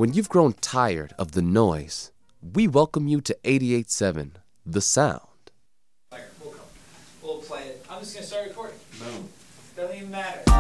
When you've grown tired of the noise, we welcome you to 88.7 The Sound. We'll play it. I'm just going to start recording. Boom. Doesn't even matter.